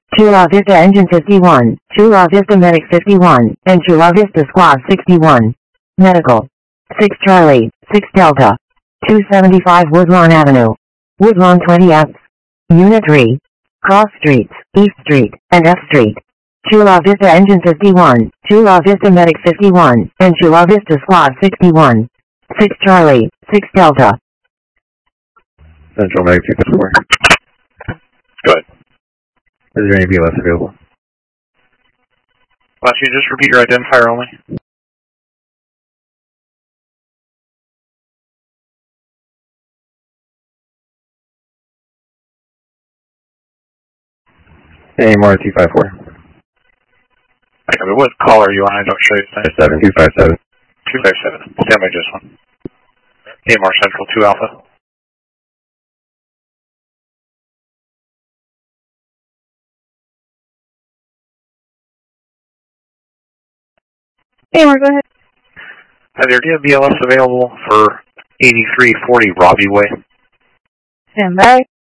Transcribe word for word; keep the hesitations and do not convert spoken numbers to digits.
Chula Vista Engine fifty-one, Chula Vista Medic fifty-one, and Chula Vista Squad sixty-one. Medical. six Charlie, six Delta. two seventy-five Woodlawn Avenue. Woodlawn twenty F. Unit three. Cross Streets, East Street, and F Street. Chula Vista Engine fifty-one, Chula Vista Medic fifty-one, and Chula Vista Squad sixty-one. six Charlie, six Delta. Central Medic fifty-four. Go ahead. Is there any B L S available? Last, you just repeat your identifier only. A M R two five four. Okay, but what call are you on? I don't show you the seven two five seven. two five seven. Stand by just one. A M R Central two Alpha. Hey, Amar, go ahead. Hi there, do you have B L S available for eighty-three forty Robbie Way? Stand by.